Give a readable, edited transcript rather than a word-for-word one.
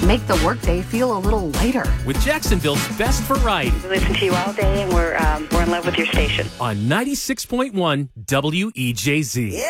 make the workday feel a little lighter. With Jacksonville's best variety. We listen to you all day, and we're in love with your station. On 96.1 WEJZ.